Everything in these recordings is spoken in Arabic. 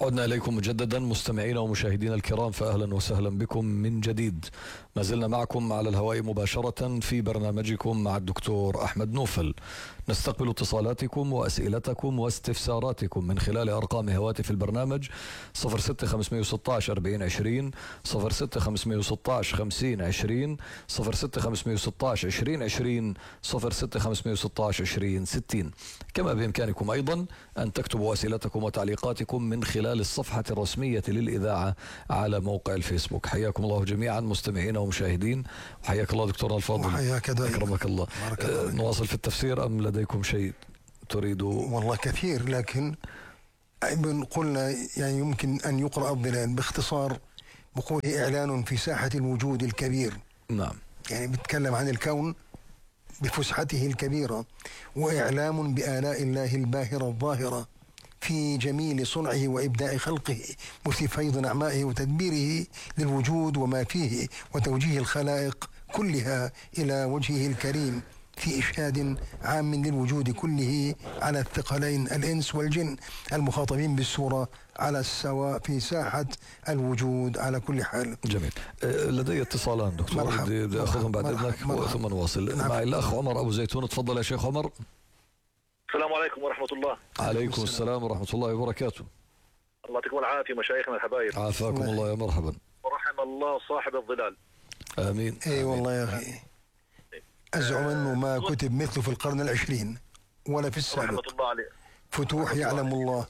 عدنا إليكم مجددا مستمعينا ومشاهدينا الكرام، فأهلا وسهلا بكم من جديد. ما زلنا معكم على الهواء مباشرة في برنامجكم مع الدكتور أحمد نوفل. نستقبل اتصالاتكم وأسئلتكم واستفساراتكم من خلال أرقام هواتف البرنامج 06516 4020 06516 5020 06516 2020 06516 2060. كما بإمكانكم أيضا أن تكتبوا أسئلتكم وتعليقاتكم من خلال الصفحة الرسمية للإذاعة على موقع الفيسبوك. حياكم الله جميعا مستمعين ومشاهدين، وحياك الله دكتورنا الفاضل. وحياك دائما. أكرمك الله. نواصل في التفسير أم لديكم شيء تريدوا؟ والله كثير، لكن قلنا يعني يمكن أن يقرأ الضلال باختصار بقول إعلان في ساحة الوجود الكبير. نعم، يعني بتكلم عن الكون بفسحته الكبيرة، وإعلام بآلاء الله الباهرة الظاهرة في جميل صنعه وإبداع خلقه، مثل فيض نعمائه وتدبيره للوجود وما فيه، وتوجيه الخلائق كلها إلى وجهه الكريم في إشهاد عام للوجود كله على الثقلين الإنس والجن المخاطبين بالسورة على السواء في ساحة الوجود على كل حال. جميل. لدي اتصالان دكتور، بدي أخذهم بعد إذنك ثم نواصل. معي الأخ عمر أبو زيتون. تفضل يا شيخ عمر. السلام عليكم ورحمة الله. عليكم السلام ورحمة الله وبركاته. الله يعطيكم العافية مشايخنا الحبايب. عافاكم الله يا مرحبا. ورحم الله صاحب الظلال. آمين. اي والله يا أخي، أزعم أنه ما كتب مثله في القرن العشرين ولا في السابق. رحمة الله عليه. فتوح يعلم الله،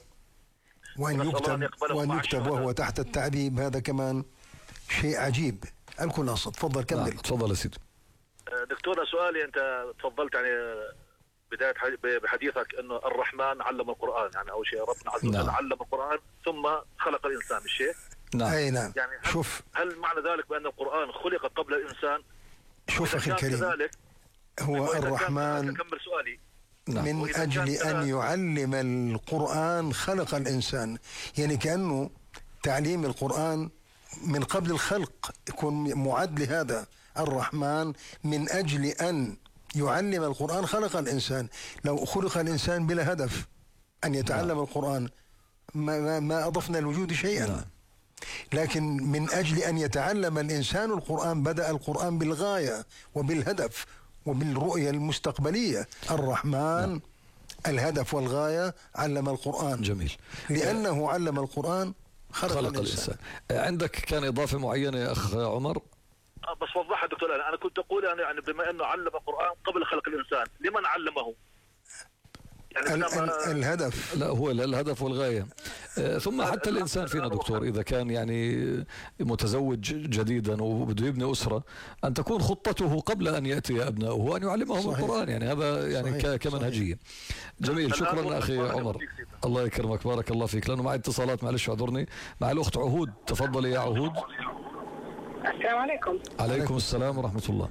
وأن يكتب وهو تحت التعذيب، هذا كمان شيء عجيب. الخلاصة تفضل كمل. تفضل يا سيدي. دكتورنا سؤالي، أنت تفضلت يعني بداية بحديثك أنه الرحمن علم القرآن، يعني أول شيء ربنا عز وجل علم القرآن ثم خلق الإنسان، مش شيء؟ نعم. أي نعم. يعني هل معنى ذلك بأن القرآن خلق قبل الإنسان؟ شوف أخي الكريم، هو الرحمن من أجل أن يعلم القرآن خلق الإنسان، يعني كأنه تعليم القرآن من قبل الخلق يكون معد لهذا. الرحمن من أجل أن يعلم القرآن خلق الإنسان. لو خلق الإنسان بلا هدف أن يتعلم القرآن ما أضفنا الوجود شيئا. لكن من أجل أن يتعلم الإنسان القرآن بدأ القرآن بالغاية وبالهدف وبالرؤية المستقبلية. الرحمن الهدف والغاية علم القرآن. جميل. لأنه علم القرآن خلق الإنسان. عندك كان إضافة معينة يا أخ عمر؟ بس وضحها دكتور. أنا كنت أقول يعني بما أنه علم القرآن قبل خلق الإنسان، لمن علمه؟ يعني الهدف. لا، هو الهدف والغاية. ثم حتى الإنسان فينا دكتور إذا كان يعني متزوج جديدا وبده يبني أسرة، أن تكون خطته قبل أن يأتي أبنائه أن يعلمهم القرآن، يعني هذا يعني كمنهجية. جميل. شكرا أخي عمر، الله يكرمك، بارك الله فيك. لأنه معي اتصالات، معلش اعذرني. مع الأخت عهود. تفضلي يا عهود. السلام عليكم. عليكم السلام ورحمة الله.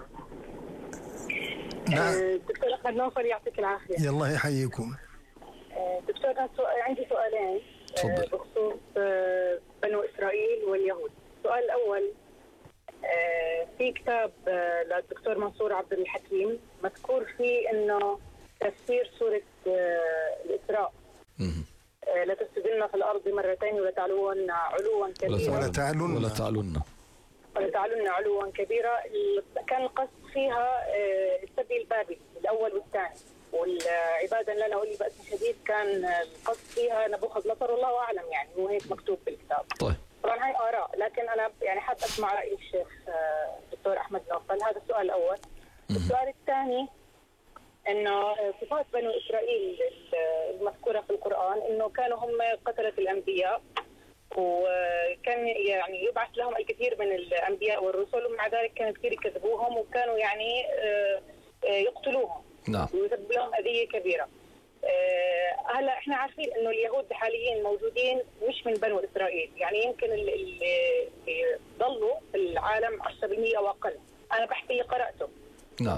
نعم. دكتور أحمد نوفل يعطيك العافية. الله يحييكم. دكتور عندي سؤالين بخصوص بنو إسرائيل واليهود. السؤال الأول، في كتاب للدكتور منصور عبد الحكيم مذكور فيه إنه تفسير سورة الإسراء لا تفسدن في الأرض مرتين ولا تعلون علوا كبيرا ولا تعلن علوا كبيرا. كان القصد فيها السبي البابلي الأول والثاني، والعبادة لنا ولي بأس شديد كان القصد فيها نبوخذ نصر، الله أعلم، يعني هو هيك مكتوب في الكتاب. طيب. طبعا هاي آراء، لكن أنا يعني حاب أسمع رأي الشيخ دكتور أحمد نوفل. هذا السؤال الأول. السؤال الثاني، إنه صفات بنو إسرائيل المذكورة في القرآن إنه كانوا هم قتلة الأنبياء، وكان يعني يبعث لهم الكثير من الأنبياء والرسل، ومع ذلك كانوا كثير يكذبوهم وكانوا يعني يقتلوهم. نعم. ويسبب لهم أذية كبيرة. هلا احنا عارفين انه اليهود حاليا موجودين مش من بنو اسرائيل، يعني يمكن اللي ضلوا في العالم 10% او اقل. انا بحكي اللي قرأته. نعم.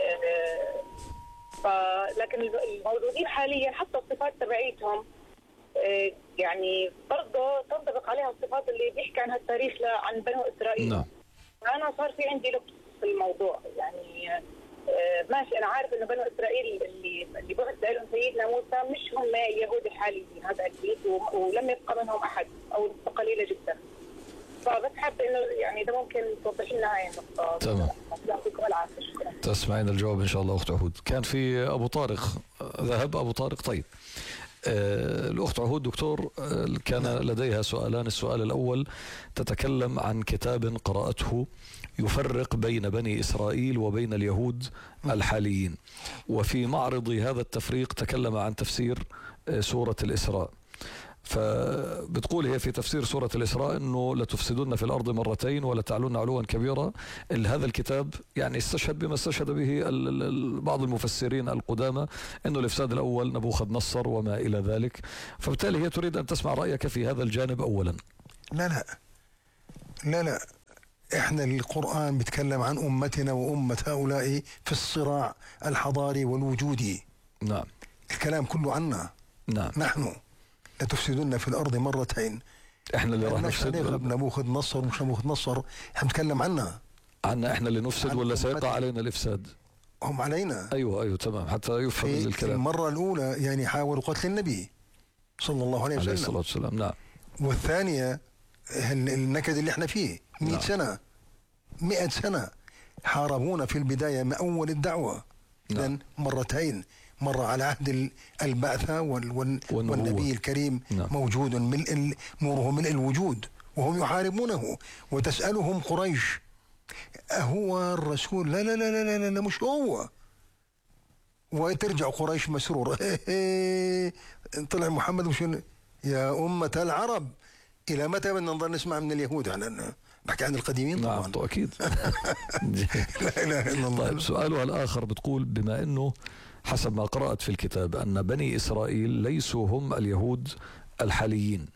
لكن الموجودين حاليا حتى الصفات تبعيتهم يعني برضه تنطبق عليها الصفات اللي بيحكي عنها التاريخ عن بنو إسرائيل. نعم. أنا صار في عندي لبس في الموضوع، يعني ماشي، أنا عارف إنه بنو إسرائيل اللي بعث لهم سيدنا موسى مش هم اليهود الحاليين، هذا أكيد، ولم يبقى منهم أحد أو قليلة جدا. فبس حابة إنه يعني إذا ممكن توضح لنا هاي النقطة. تمام. يعطيكم العافية. شكرا. تسمعين الجواب إن شاء الله أخت عهود. كان في أبو طارق، ذهب أبو طارق. طيب الأخت عهود دكتور كان لديها سؤالان. السؤال الأول تتكلم عن كتاب قرأته يفرق بين بني إسرائيل وبين اليهود الحاليين، وفي معرض هذا التفريق تكلم عن تفسير سورة الإسراء. فبتقول هي في تفسير سورة الإسراء أنه لتفسدن في الأرض مرتين ولتعلن علوا كبيرا. هذا الكتاب يعني استشهد بما استشهد به بعض المفسرين القدامى أنه الإفساد الأول نبوخذ نصر وما إلى ذلك. فبالتالي هي تريد أن تسمع رأيك في هذا الجانب أولا. لا احنا القرآن بيتكلم عن أمتنا وأمة هؤلاء في الصراع الحضاري والوجودي. نعم. الكلام كله عنا. نعم. نحن لتفسدن في الأرض مرتين. احنا اللي راح نفسد. نبوخذ نصر مش نبوخذ نصر، احنا بنتكلم عنا احنا اللي نفسد ولا سيقع علينا الإفساد؟ هم علينا. أيوة تمام، حتى يفهم الكلام. في المرة الأولى يعني حاولوا قتل النبي صلى الله عليه وسلم عليه الصلاة والسلام. نعم. والثانية النكد اللي احنا فيه 100 نعم. سنة 100 سنة حاربونا في البداية من أول الدعوة. نعم. مرتين، مرة على عهد البعثة والنبي الكريم. نعم. موجود نوره ملء الوجود وهم يحاربونه، وتسألهم قريش أهو الرسول؟ لا لا لا لا لا, لا مش هو. وترجع قريش مسرور طلع محمد مش يا أمة العرب إلى متى بدنا نضل نسمع من اليهود؟ نحكي عن القديمين طبعا. نعم أكيد. لا إله إلا الله. طيب سؤالها الآخر بتقول بما أنه حسب ما قرأت في الكتاب أن بني إسرائيل ليسوا هم اليهود الحاليين،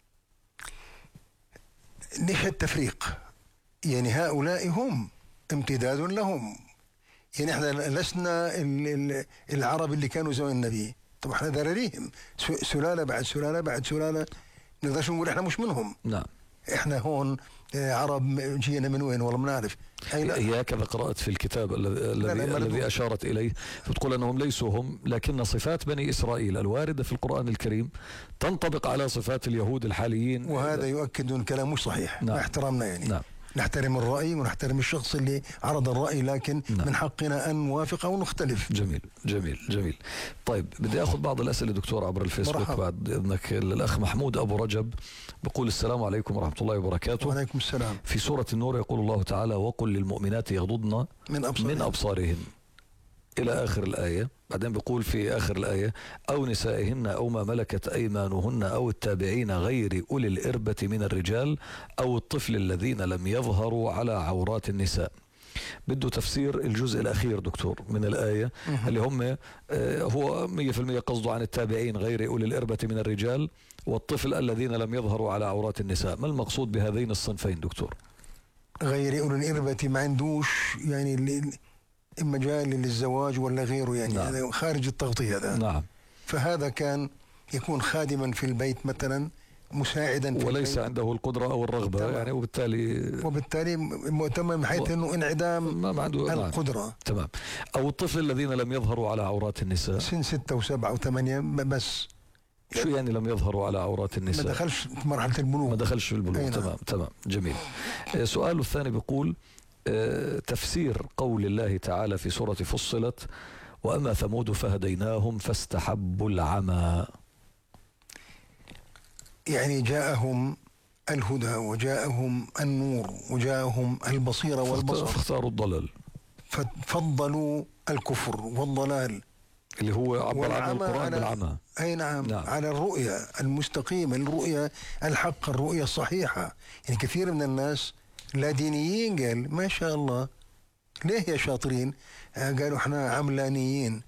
ليش التفريق؟ يعني هؤلاء هم امتداد لهم. يعني احنا لسنا العرب اللي كانوا زمن النبي، طبعا احنا ذراريهم سلالة بعد سلالة بعد سلالة، نقدرش نقول احنا مش منهم. نعم. احنا هون عرب جينا من وين والله ما نعرف. هي هكذا قرأت في الكتاب الذي أشارت إليه، فتقول أنهم ليسوا هم، لكن صفات بني إسرائيل الواردة في القرآن الكريم تنطبق على صفات اليهود الحاليين، وهذا يؤكد أن الكلام مش صحيح. نعم. احترامنا يعني. نعم. نحترم الرأي ونحترم الشخص اللي عرض الرأي، لكن نعم. من حقنا أن نوافق أو نختلف. جميل جميل جميل. طيب بدي أخذ بعض الأسئلة دكتور عبر الفيسبوك بعد إذنك. الأخ محمود أبو رجب بقول السلام عليكم ورحمة الله وبركاته. وعليكم السلام. في سورة النور يقول الله تعالى وقل للمؤمنات يغضضن من أبصارهن إلى آخر الآية. بعدين بيقول في آخر الآية أو نسائهن أو ما ملكت أيمانهن أو التابعين غير أولي الإربة من الرجال أو الطفل الذين لم يظهروا على عورات النساء. بده تفسير الجزء الأخير دكتور من الآية اللي هم هو 100% قصده عن التابعين غير أولي الإربة من الرجال والطفل الذين لم يظهروا على عورات النساء. ما المقصود بهذين الصنفين دكتور؟ غير أولي الإربة ما عندوش يعني مجال للزواج ولا غيره، يعني نعم. هذا خارج التغطية هذا. نعم. فهذا كان يكون خادما في البيت مثلا، مساعدا في وليس البيت. عنده القدرة أو الرغبة. تمام. يعني وبالتالي مؤتمن بحيث أنه انعدام ما عنده القدرة. نعم. تمام. أو الطفل الذين لم يظهروا على عورات النساء سن 6 و7 و8 بس. شو يعني لم يظهروا على عورات النساء؟ ما دخلش في مرحلة البلوغ. ما دخلش في البلوغ. نعم. تمام تمام جميل. سؤاله الثاني بيقول تفسير قول الله تعالى في سورة فصلت وأما ثمود فهديناهم فاستحبوا العمى. يعني جاءهم الهدى وجاءهم النور وجاءهم البصيرة والبصر فاختاروا الضلال، ففضلوا الكفر والضلال اللي هو عبر عن القرآن بالعمى. أي نعم. على الرؤية المستقيمة، الرؤية الحق، الرؤية الصحيحة. يعني كثير من الناس لا دينيين قال ما شاء الله ليه يا شاطرين؟ قالوا احنا عملانيين.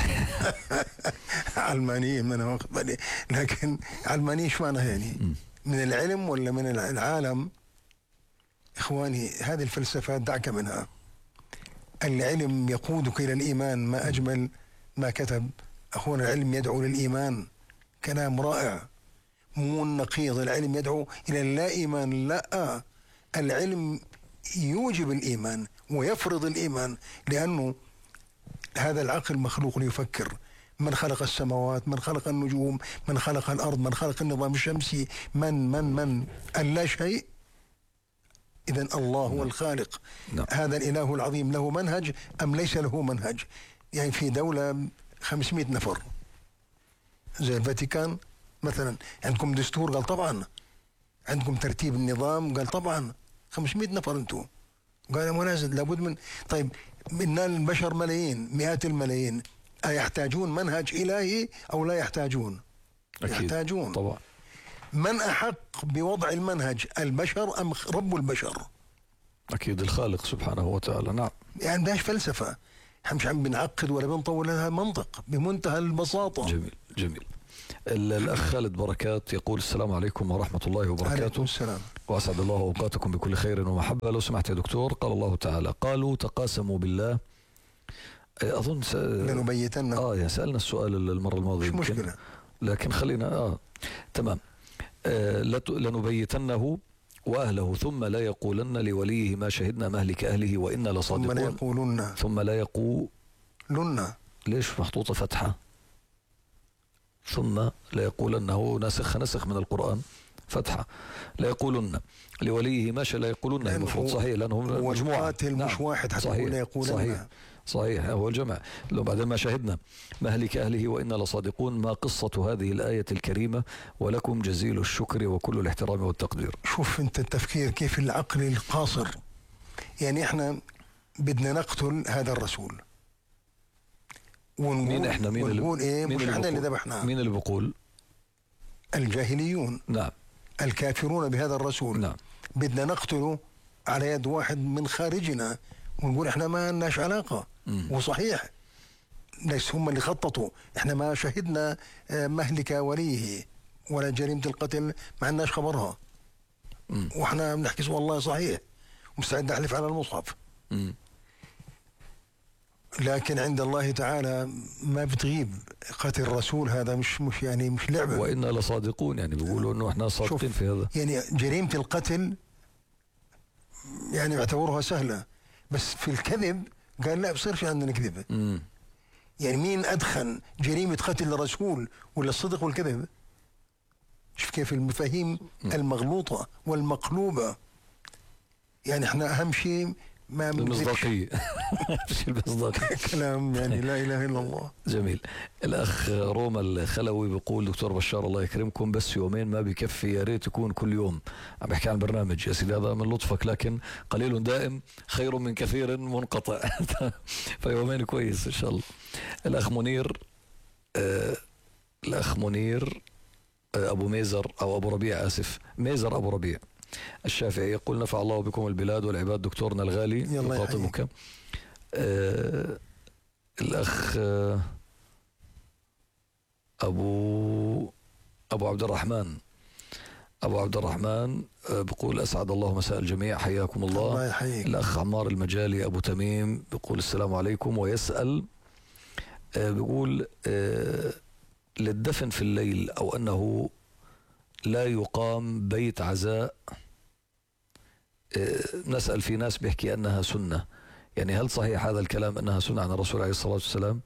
علمانيين، ما انا واخد بالي، لكن علمانيين ايش معناها يعني؟ من العلم ولا من العالم؟ اخواني هذه الفلسفات دعك منها. العلم يقودك الى الايمان، ما اجمل ما كتب اخونا العلم يدعو للايمان. كلام رائع، مو النقيض. العلم يدعو الى اللا ايمان، لا، العلم يوجب الإيمان ويفرض الإيمان، لأنه هذا العقل مخلوق ليفكر. من خلق السماوات، من خلق النجوم، من خلق الأرض، من خلق النظام الشمسي، من اللا شيء. إذن الله هو الخالق. هذا الإله العظيم له منهج أم ليس له منهج؟ يعني في دولة 500 نفر زي الفاتيكان مثلا، عندكم دستور؟ قال طبعا. عندكم ترتيب النظام؟ قال طبعا. 500 نفر انتم. قال يا منازل لابد من. طيب منا البشر ملايين، مئات الملايين، أيحتاجون منهج إلهي أو لا يحتاجون؟ أكيد. يحتاجون طبعا. من أحق بوضع المنهج، البشر أم رب البشر؟ أكيد الخالق سبحانه وتعالى. نعم. يعني ماش فلسفة، احنا مش عم بنعقد ولا بنطول لها، منطق بمنتهى البساطة. جميل جميل. الأخ خالد بركات يقول السلام عليكم ورحمة الله وبركاته. عليكم السلام. وأسعد الله أوقاتكم بكل خير ومحبة. لو سمحت يا دكتور، قال الله تعالى: قالوا تقاسموا بالله. أظن لنبيتنه. يعني سألنا السؤال المرة الماضية، مش مشكلة، لكن خلينا تمام. لنبيتنه وأهله ثم لا يقولن لوليه ما شهدنا مهلك أهله وإنا لصادقون. ثم لا يقولن. ثم لا يقولن. ليش محطوطة فتحة؟ ثم لا يقولن، هو نسخ من القرآن فتحة. لا يقولن لوليه ما لا يقولن المفروض صحيح، لأنهم مجموعة. مش واحد حتى صحيح. لا يقولن. صحيح هو الجمع. لو بعد ما شهدنا مهلك أهله وإنا لصادقون. ما قصة هذه الآية الكريمة؟ ولكم جزيل الشكر وكل الاحترام والتقدير. شوف أنت التفكير كيف العقل القاصر. يعني إحنا بدنا نقتل هذا الرسول ونقول مين احنا؟ ونقول ايه؟ مش احنا اللي ذبحناه. مين اللي بيقول؟ الجاهليون. نعم. الكافرون بهذا الرسول. نعم. بدنا نقتله على يد واحد من خارجنا ونقول احنا ما لناش علاقة. وصحيح ليس هم اللي خططوا، احنا ما شهدنا مهلك وليه ولا جريمة القتل، ما عندناش خبرها. واحنا بنحكي والله صحيح ومستعد نحلف على المصحف. لكن عند الله تعالى ما بتغيب قتل الرسول. هذا مش يعني مش لعبة. وإنا لصادقون، يعني بيقولوا انه احنا صادقين في هذا. يعني جريمة القتل يعني اعتبروها سهلة، بس في الكذب قال لا بصيرش عندنا كذب. يعني مين أدخن جريمة قتل الرسول ولا الصدق والكذب؟ شوف كيف المفاهيم المغلوطة والمقلوبة. يعني احنا أهم شيء ما المصداقية. المصداقية كلام يعني لا إله إلا الله. جميل. الأخ روما الخلوي بيقول: دكتور بشار الله يكرمكم، بس يومين ما بكفي، يا ريت يكون كل يوم. عم بحكي عن برنامج يا سيدي، هذا من لطفك، لكن قليل دائم خير من كثير منقطع. فيومين كويس إن شاء الله. الأخ منير أبو ميزر أو أبو ربيع، آسف، ميزر أبو ربيع الشافعي يقول: نفع الله بكم البلاد والعباد دكتورنا الغالي، يخاطبك. الأخ أبو عبد الرحمن بقول: أسعد الله مساء الجميع، حياكم الله يحييك. الأخ عمار المجالي أبو تميم بقول: السلام عليكم، ويسأل بقول: للدفن في الليل أو أنه لا يقام بيت عزاء، نسأل في ناس بيحكي أنها سنة، يعني هل صحيح هذا الكلام أنها سنة عن الرسول عليه الصلاة والسلام؟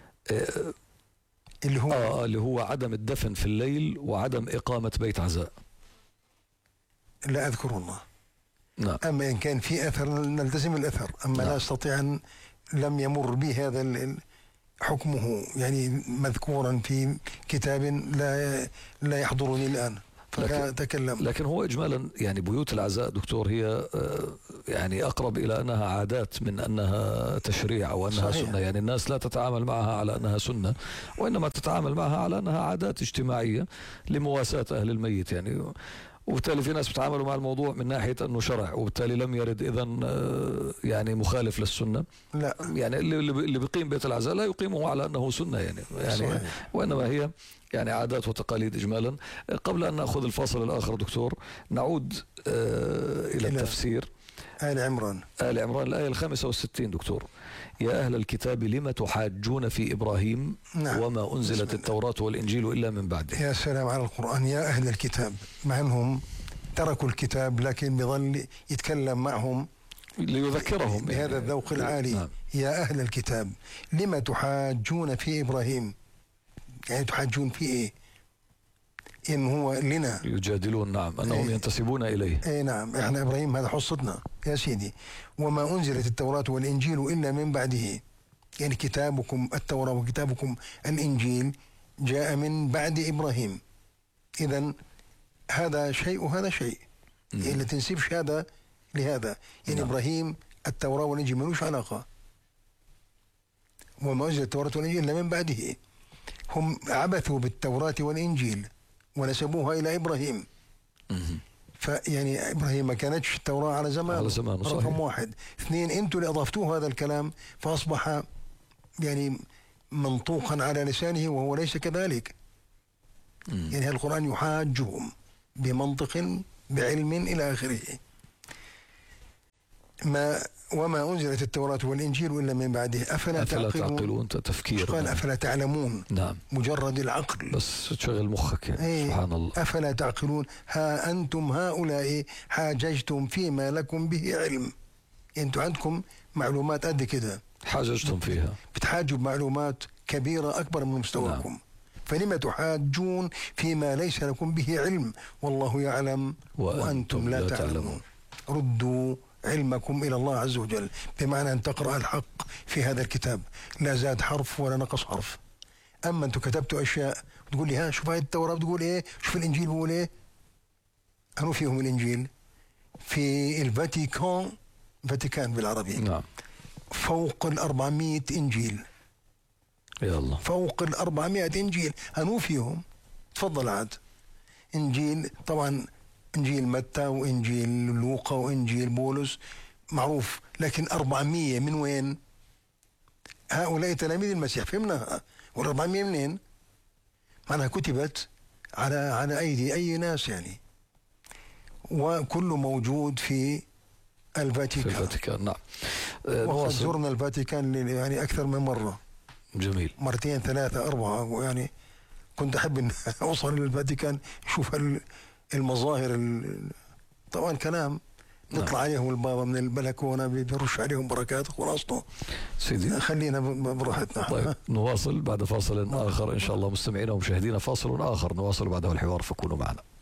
اللي هو عدم الدفن في الليل وعدم إقامة بيت عزاء. لا أذكر الله. نعم. أما إن كان في أثر نلتزم الأثر، أما لا أستطيع أن لم يمر بي هذا حكمه يعني مذكورا في كتاب لا يحضرني الآن فتكلم. لكن هو إجمالا يعني بيوت العزاء دكتور هي يعني أقرب إلى أنها عادات من أنها تشريع أو أنها صحيح. سنة. يعني الناس لا تتعامل معها على أنها سنة، وإنما تتعامل معها على أنها عادات اجتماعية لمواساة أهل الميت يعني. وبالتالي في ناس بتعاملوا مع الموضوع من ناحية أنه شرع، وبالتالي لم يرد إذن يعني مخالف للسنة. لا يعني اللي بيقيم بيت العزاء لا يقيمه على أنه سنة يعني وإنما هي يعني عادات وتقاليد إجمالا. قبل أن نأخذ الفاصل الآخر دكتور، نعود إلى التفسير. آل عمران الآية 65 دكتور: يا أهل الكتاب لم تحاجون في إبراهيم وما أنزلت التوراة والإنجيل إلا من بعده. يا سلام على القرآن. يا أهل الكتاب، مع أنهم تركوا الكتاب لكن بظل يتكلم معهم ليذكرهم بهذا الذوق العالي. نعم. يا أهل الكتاب لما تحاجون في إبراهيم، يعني تحاجون في إيه؟ إن هو لنا يجادلون، نعم، أنهم ينتسبون إليه. إيه نعم، إحنا إبراهيم هذا حصتنا يا سيدي. وما أنزلت التوراة والإنجيل إلا من بعده، يعني كتابكم التوراة وكتابكم الإنجيل جاء من بعد إبراهيم. إذن هذا شيء وهذا شيء، يعني لا تنسبش هذا لهذا، يعني نعم. إبراهيم التوراة والإنجيل ملوش علاقة، وما أنزلت التوراة والإنجيل إلا من بعده. هم عبثوا بالتوراة والإنجيل ونسبوها إلى إبراهيم. فيعني إبراهيم ما كانتش التوراة على زمانه، رقم واحد. اثنين، أنتوا اللي أضفتوه هذا الكلام فأصبح يعني منطوقا على لسانه وهو ليس كذلك. يعني القرآن يحاجهم بمنطق بعلم إلى آخره. وما أنزلت التوراة والإنجيل إلا من بعده أفلا تعقلون. تفكير. قال أفلا تعلمون. نعم. مجرد العقل بس تشغل مخك يعني. سبحان الله. أفلا تعقلون. ها أنتم هؤلاء حاججتم فيما لكم به علم، يعني أنتم عندكم معلومات قد كده حاججتم فيها، بتحاجوا بمعلومات كبيرة أكبر من مستواكم. نعم. فلما تحاجون فيما ليس لكم به علم والله يعلم وأنتم لا تعلمون. ردوا علمكم إلى الله عز وجل، بمعنى أن تقرأ الحق في هذا الكتاب، لا زاد حرف ولا نقص حرف. أما أنتم كتبتوا أشياء تقول لي ها شوف هاي التوراة بتقول إيه، شوف الإنجيل بيقول إيه. أنو فيهم الإنجيل؟ في الفاتيكان بالعربي. نعم. فوق 400 إنجيل. يا الله. فوق 400 إنجيل. أنو فيهم؟ تفضل عاد. إنجيل طبعا إنجيل متى وإنجيل لوقا وإنجيل بولس معروف، لكن 400 من وين؟ هؤلاء تلاميذ المسيح، فهمنا. وال400 منين؟ معناها كتبت على أيدي أي ناس يعني، وكله موجود في الفاتيكان. في الفاتيكان، نعم. وقد زرنا الفاتيكان يعني أكثر من مرة. جميل. مرتين ثلاثة أربعة، يعني كنت أحب أن أوصل للفاتيكان أشوف المظاهر. طبعا كلام نطلع عليهم البابا من البلكونه بيرش عليهم بركات خلاصته. سيدي خلينا براحتنا. طيب نواصل بعد فاصل آخر إن شاء الله. مستمعينا ومشاهدينا، فاصل آخر نواصل بعده الحوار، فكونوا معنا.